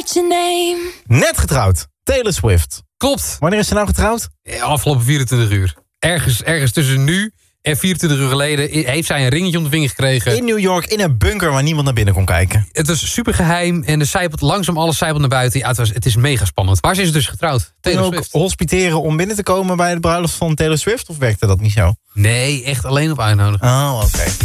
write your name. Net getrouwd. Taylor Swift. Klopt. Wanneer is ze nou getrouwd? Afgelopen 24 uur. Ergens tussen nu en 24 uur geleden heeft zij een ringetje om de vinger gekregen. In New York, in een bunker waar niemand naar binnen kon kijken. Het was super geheim en langzaam alles zijpelt naar buiten. Ja, het is mega spannend. Waar is ze dus getrouwd? Taylor Kun je ook Swift. hospiteren om binnen te komen bij de bruiloft van Taylor Swift? Of werkte dat niet zo? Nee, echt alleen op uitnodigen. Oh, oké.